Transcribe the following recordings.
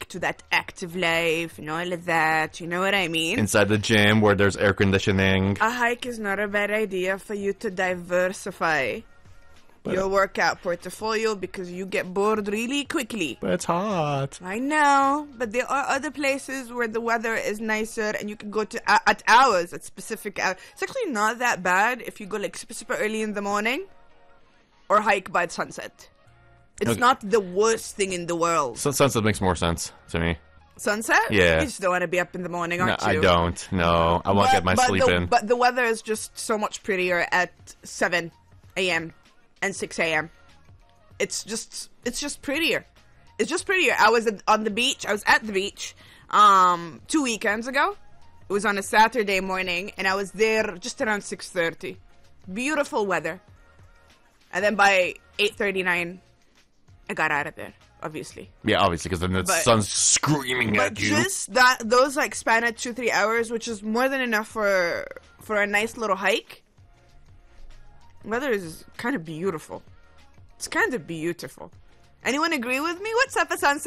back to that active life and all of that. You know what I mean? Inside the gym where there's air conditioning. A hike is not a bad idea for you to diversify your workout portfolio because you get bored really quickly. But it's hot. I know, but there are other places where the weather is nicer and you can go to at hours, at specific hours. It's actually not that bad if you go like super early in the morning or hike by sunset. It's not the worst thing in the world. Sunset makes more sense to me. Sunset? Yeah. You just don't want to be up in the morning, aren't you? I don't. No, I want to get my sleep in. But the weather is just so much prettier at 7 a.m. and 6 a.m. It's just prettier. It's just prettier. I was on the beach. I was at the beach 2 weekends ago. It was on a Saturday morning, and I was there just around 6:30. Beautiful weather. And then by 8:39, I got out of there, obviously. Yeah, obviously, because then the sun's screaming at you. But just those like span at 2-3 hours, which is more than enough for a nice little hike. Weather is kind of beautiful. It's kind of beautiful. Anyone agree with me? What's up? It's on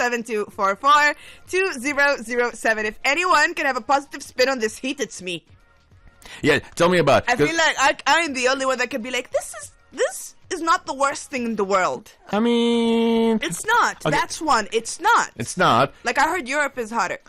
7244-2007. If anyone can have a positive spin on this heat, it's me. Yeah, tell me about it. I feel like I'm the only one that can be like, this is not the worst thing in the world. I mean... It's not. Okay. That's one. It's not. It's not. Like, I heard Europe is hotter.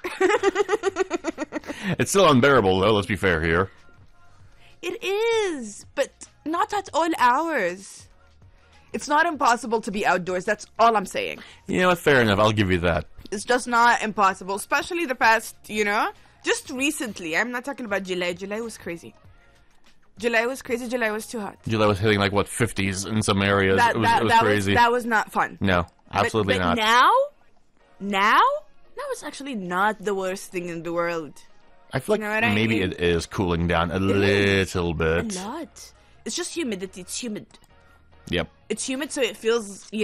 It's still unbearable, though, let's be fair here. It is, but not at all hours. It's not impossible to be outdoors. That's all I'm saying. You know what? Fair enough. I'll give you that. It's just not impossible, especially the past, just recently. I'm not talking about July. July was crazy. July was crazy. July was too hot. July was hitting like, 50s in some areas. It was crazy. That was not fun. No, absolutely but not. Now it's actually not the worst thing in the world. I feel like maybe it is cooling down a little bit. A lot. It's just humidity. It's humid. Yep. It's humid, so it feels, it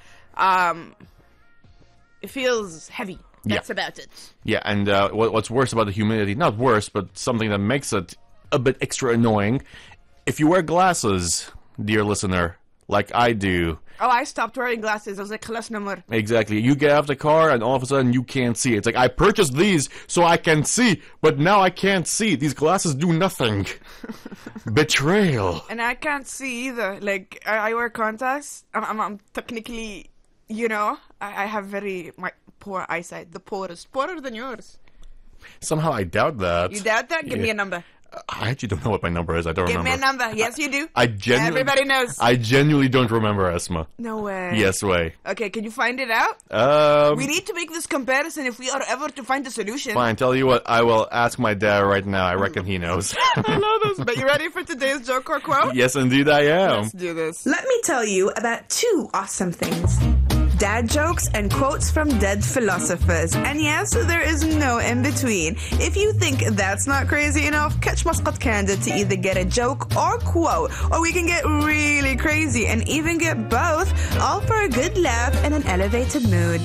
feels heavy. That's about it. Yeah, and what's worse about the humidity, not worse, but something that makes it a bit extra annoying, if you wear glasses, dear listener, like I do. Oh, I stopped wearing glasses. I was like, khalas namur. Exactly. You get out of the car and all of a sudden you can't see. It's like, I purchased these so I can see, but now I can't see. These glasses do nothing. Betrayal. And I can't see either. Like, I wear contacts. I'm technically, I have very poor eyesight. The poorest. Poorer than yours. Somehow I doubt that. You doubt that? Give me a number. I actually don't know what my number is. I don't remember. Give me a number. Yes, you do. Everybody knows. I genuinely don't remember, Esma. No way. Yes way. Okay, can you find it out? We need to make this comparison if we are ever to find a solution. Fine, tell you what, I will ask my dad right now. I reckon he knows. I love this. But you ready for today's joke or quote? Yes, indeed I am. Let's do this. Let me tell you about 2 awesome things. Dad jokes and quotes from dead philosophers. And yes, there is no in between. If you think that's not crazy enough, catch Muscat Candid to either get a joke or quote, or we can get really crazy and even get both, all for a good laugh and an elevated mood.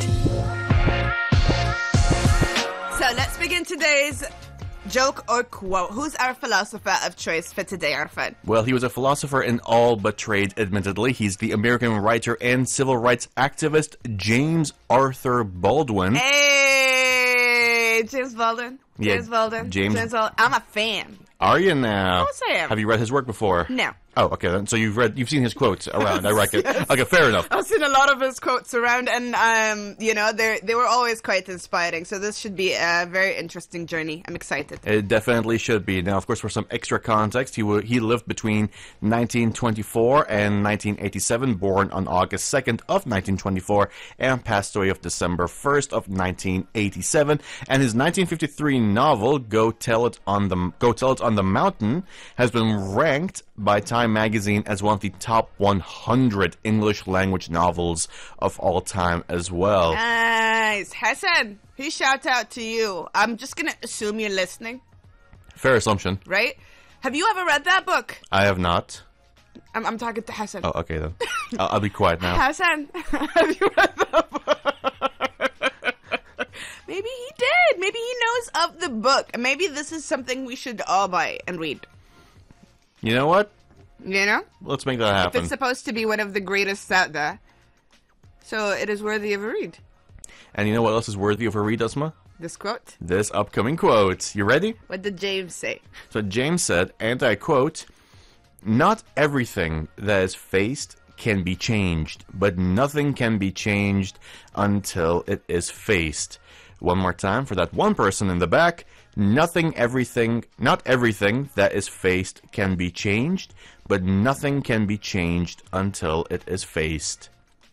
So let's begin today's joke or quote. Who's our philosopher of choice for today, Arfan? Well, he was a philosopher in all but trade, admittedly. He's the American writer and civil rights activist James Arthur Baldwin. Hey, James Baldwin. James Baldwin. I'm a fan. Are you now? Of course I am. Have you read his work before? No. Oh, okay. Then. So you've seen his quotes around. I reckon. Yes. Okay, fair enough. I've seen a lot of his quotes around, and they were always quite inspiring. So this should be a very interesting journey. I'm excited. It definitely should be. Now, of course, for some extra context, he lived between 1924 and 1987, born on August 2nd of 1924, and passed away of December 1st of 1987. And his 1953 novel, Go Tell It on the Mountain, has been ranked by Time magazine as one of the top 100 English language novels of all time as well. Nice. Hassan, he shout out to you. I'm just going to assume you're listening. Fair assumption. Right? Have you ever read that book? I have not. I'm talking to Hassan. Oh, okay then. I'll be quiet now. Hassan, have you read that book? Maybe he did. Maybe he knows of the book. Maybe this is something we should all buy and read. You know what? Let's make that happen. If it's supposed to be one of the greatest out there, so it is worthy of a read. And you know what else is worthy of a read, Asma? This quote? This upcoming quote. You ready? What did James say? So James said, and I quote, "Not everything that is faced can be changed, but nothing can be changed until it is faced." One more time for that one person in the back. Not everything that is faced can be changed, but nothing can be changed until it is faced.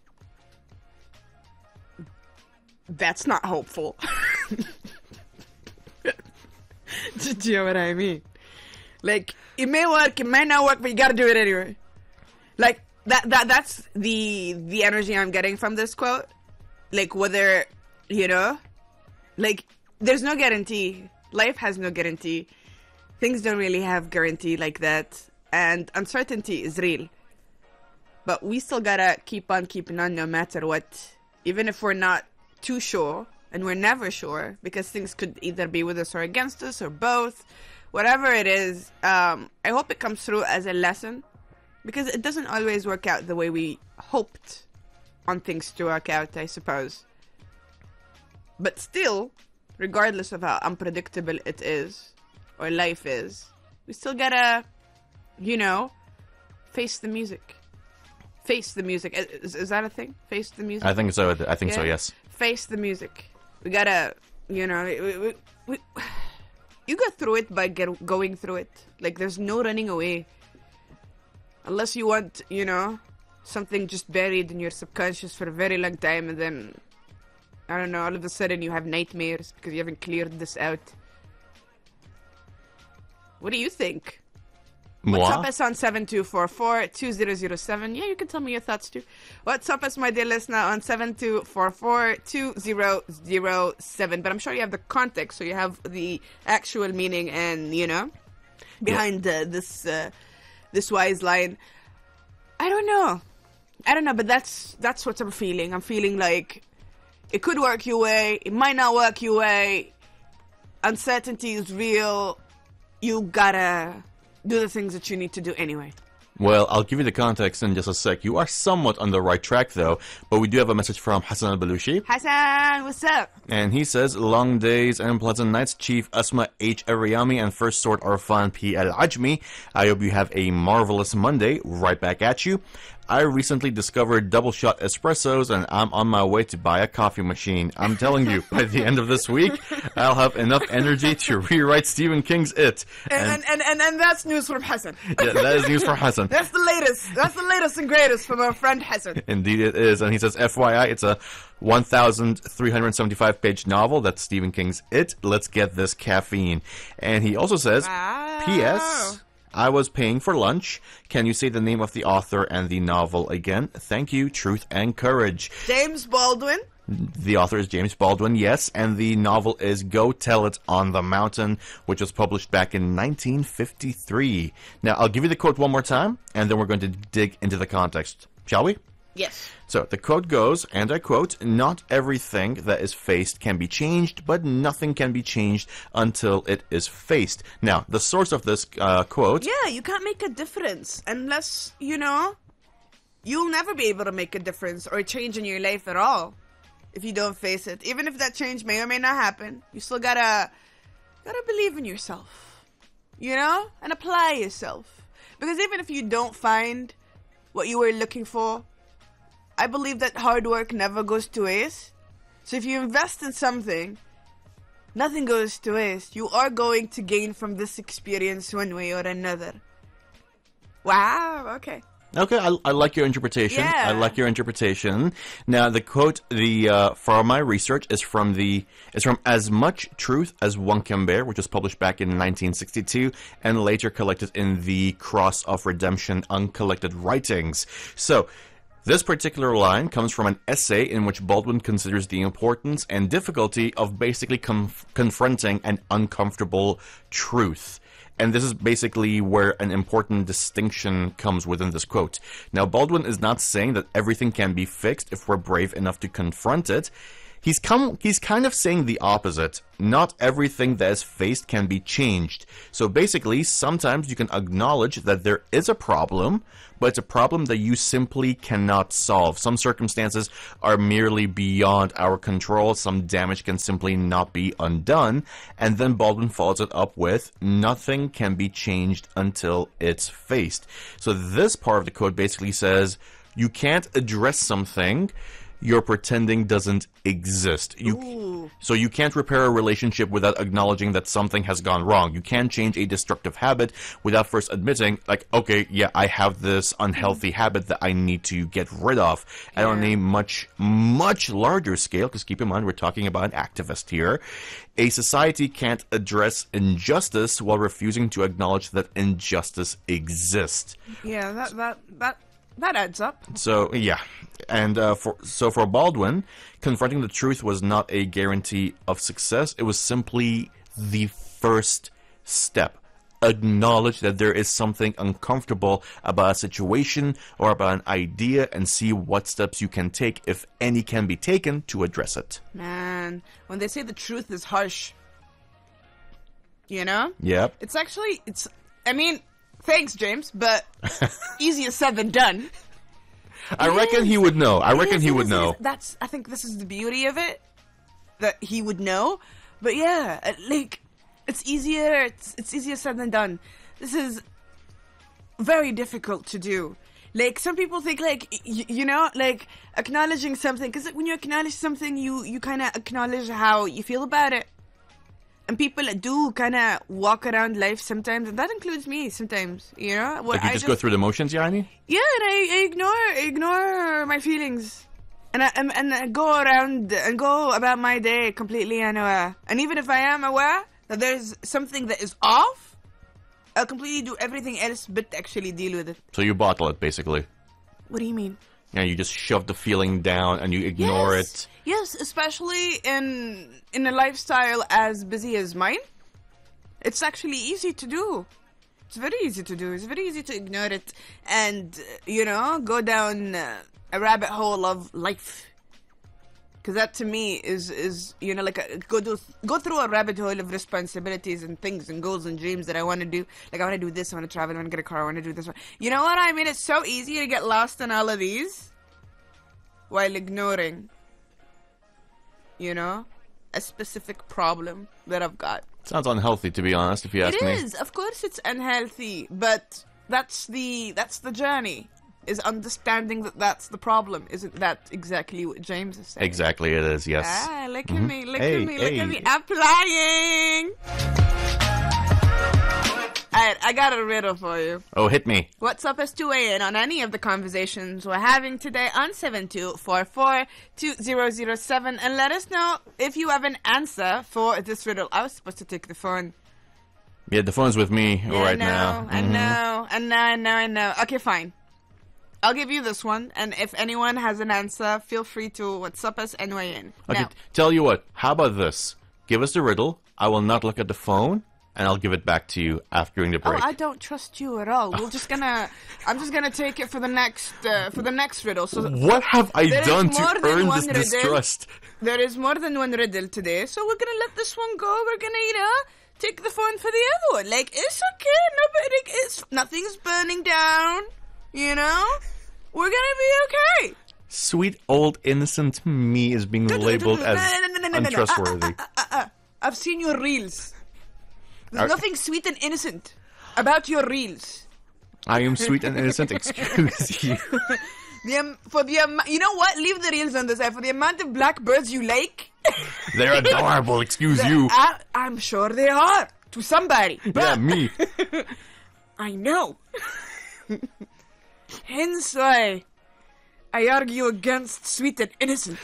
That's not hopeful. Do you know what I mean? Like, it may work, it may not work, but you gotta do it anyway. Like, that's the energy I'm getting from this quote. Like, whether, you know, like, there's no guarantee. Life has no guarantee. Things don't really have guarantee like that. And uncertainty is real. But we still gotta keep on keeping on no matter what. Even if we're not too sure, and we're never sure, because things could either be with us or against us, or both. Whatever it is, I hope it comes through as a lesson. Because it doesn't always work out the way we hoped on things to work out, I suppose. But still, regardless of how unpredictable it is, or life is, we still gotta, you know, face the music. Face the music. Is that a thing? Face the music? I think so. I think so, yes. Face the music. We gotta, you know, you go through it by going through it. Like, there's no running away. Unless you want, you know, something just buried in your subconscious for a very long time, and then, I don't know, all of a sudden you have nightmares because you haven't cleared this out. What do you think? WhatsApp us on 7244-2007. Yeah, you can tell me your thoughts too. WhatsApp us, my dear listener, on 7244-2007. But I'm sure you have the context, so you have the actual meaning and, you know, behind this wise line. I don't know, but that's what I'm feeling. I'm feeling like it could work your way, it might not work your way. Uncertainty is real. You gotta do the things that you need to do anyway. Well, I'll give you the context in just a sec. You are somewhat on the right track, though, but we do have a message from Hassan al-Balushi. Hassan, what's up? And he says, "Long days and pleasant nights, Chief Asma H. Ariyami and First Sword Arfan P. Al-Ajmi. I hope you have a marvelous Monday. Right back at you. I recently discovered double shot espressos, and I'm on my way to buy a coffee machine. I'm telling you, by the end of this week, I'll have enough energy to rewrite Stephen King's It." And that's news from Hassan. Yeah, that is news from Hassan. That's the latest. That's the latest and greatest from our friend Hassan. Indeed it is. And he says, FYI, it's a 1,375-page novel. That's Stephen King's It. Let's get this caffeine. And he also says, Wow. P.S. I was paying for lunch. Can you say the name of the author and the novel again? Thank you, Truth and Courage. James Baldwin. The author is James Baldwin, yes, and the novel is Go Tell It on the Mountain, which was published back in 1953. Now, I'll give you the quote one more time, and then we're going to dig into the context. Shall we? Yes. So, the quote goes, and I quote, "Not everything that is faced can be changed, but nothing can be changed until it is faced." Now, the source of this quote... Yeah, you can't make a difference unless, you know, you'll never be able to make a difference or a change in your life at all if you don't face it. Even if that change may or may not happen, you still gotta believe in yourself, you know, and apply yourself. Because even if you don't find what you were looking for, I believe that hard work never goes to waste. So if you invest in something, nothing goes to waste. You are going to gain from this experience one way or another. Wow, okay. Okay, I like your interpretation. Yeah. I like your interpretation. Now, the quote, for my research, is from As Much Truth as One Can Bear, which was published back in 1962 and later collected in the Cross of Redemption Uncollected Writings. So, this particular line comes from an essay in which Baldwin considers the importance and difficulty of basically confronting an uncomfortable truth. And this is basically where an important distinction comes within this quote. Now, Baldwin is not saying that everything can be fixed if we're brave enough to confront it. He's kind of saying the opposite. Not everything that is faced can be changed. So basically, sometimes you can acknowledge that there is a problem, but it's a problem that you simply cannot solve. Some circumstances are merely beyond our control. Some damage can simply not be undone. And then Baldwin follows it up with, nothing can be changed until it's faced. So this part of the code basically says, you can't address something you're pretending doesn't exist. So you can't repair a relationship without acknowledging that something has gone wrong. You can't change a destructive habit without first admitting, like, okay, yeah, I have this unhealthy habit that I need to get rid of. And on a much, much larger scale, because keep in mind, we're talking about an activist here, a society can't address injustice while refusing to acknowledge that injustice exists. Yeah, that adds up. So, yeah. And for Baldwin, confronting the truth was not a guarantee of success. It was simply the first step. Acknowledge that there is something uncomfortable about a situation or about an idea and see what steps you can take, if any can be taken, to address it. Man, when they say the truth is harsh, you know? Yep. It's actually, I mean, thanks, James, but easier said than done. I reckon he would know. I think this is the beauty of it, that he would know. But yeah, like, it's easier said than done. This is very difficult to do. Like, some people think, like, you know, like, acknowledging something, because when you acknowledge something, you kind of acknowledge how you feel about it. And people do kind of walk around life sometimes, and that includes me sometimes, you know? Like you just go through the motions, Yani? Yeah, and I ignore my feelings. And I go around and go about my day completely unaware. And even if I am aware that there's something that is off, I'll completely do everything else but actually deal with it. So you bottle it, basically. What do you mean? Yeah, you just shove the feeling down and you ignore it. Yes, especially in a lifestyle as busy as mine. It's actually easy to do. It's very easy to do. It's very easy to ignore it and, you know, go down a rabbit hole of life. Because that to me is you know, like go through a rabbit hole of responsibilities and things and goals and dreams that I want to do. Like, I want to do this, I want to travel, I want to get a car, I want to do this. You know what I mean? It's so easy to get lost in all of these while ignoring, you know, a specific problem that I've got. Sounds unhealthy, to be honest, if you ask me. It is. Of course it's unhealthy, but that's the journey. Is understanding that that's the problem. Isn't that exactly what James is saying? Exactly, it is, yes. Ah, look at me, look at me applying! Alright, I got a riddle for you. Oh, hit me. What's up as to weigh in on any of the conversations we're having today on 7244-2007 and let us know if you have an answer for this riddle. I was supposed to take the phone. Yeah, the phone's with me right now. I know. Okay, fine. I'll give you this one, and if anyone has an answer, feel free to WhatsApp us and weigh in. Okay, now, tell you what, how about this? Give us the riddle, I will not look at the phone, and I'll give it back to you after during the break. Oh, I don't trust you at all. I'm just gonna take it for the next riddle. So what have I done to earn this distrust? There is more than one riddle today, so we're gonna let this one go. We're gonna, you know, take the phone for the other one. Like, it's okay. Nothing's burning down. You know? We're gonna be okay. Sweet old innocent me is being labeled as untrustworthy. I've seen your reels. There's nothing sweet and innocent about your reels. I am sweet and innocent, excuse you. You know what? Leave the reels on the side. For the amount of blackbirds you like. They're adorable, excuse you. I'm sure they are. To somebody. Yeah, me. I know. Hence why I argue against sweet and innocent.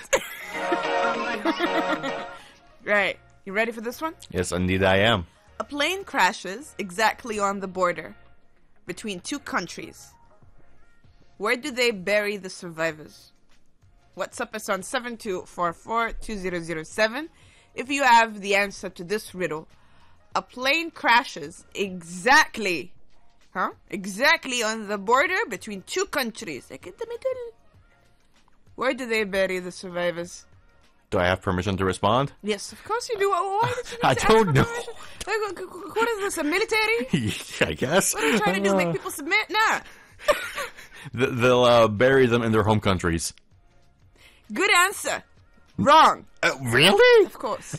Right. You ready for this one? Yes, indeed I am. A plane crashes exactly on the border between two countries. Where do they bury the survivors? WhatsApp us on 7244-2007 if you have the answer to this riddle. A plane crashes exactly on the border between two countries. Like in the middle. Where do they bury the survivors? Do I have permission to respond? Yes, of course you do. Why did you need I to ask don't for know. permission? Like, what is this, a military? I guess. What are you trying to do, make people submit? Nah. They'll bury them in their home countries. Good answer. Wrong. Really? Of course.